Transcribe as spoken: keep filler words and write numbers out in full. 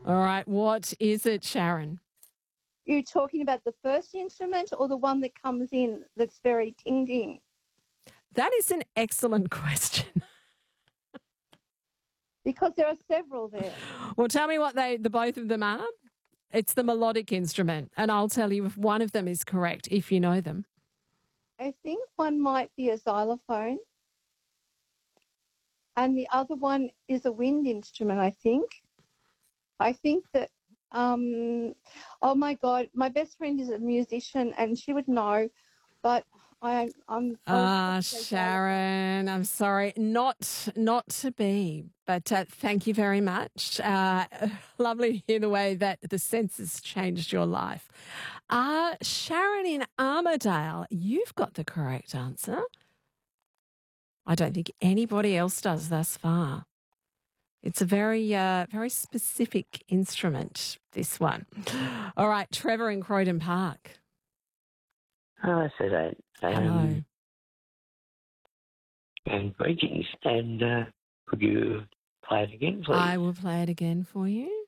All right, what is it, Sharon? You're talking about the first instrument or the one that comes in that's very ting-ding? That is an excellent question. Because there are several there. Well, tell me what they the both of them are. It's the melodic instrument, and I'll tell you if one of them is correct if you know them. I think one might be a xylophone, and the other one is a wind instrument, I think. I think that, um, oh my God, my best friend is a musician and she would know, but I, I'm. Ah, uh, Sharon, I'm sorry, not not to be, but uh, thank you very much. Uh, lovely to hear the way that the census changed your life. Uh, Sharon in Armidale, you've got the correct answer. I don't think anybody else does thus far. It's a very, uh, very specific instrument, this one. All right, Trevor in Croydon Park. Oh, so that. Um, Hello. And greetings. And uh, could you play it again, please? I will play it again for you.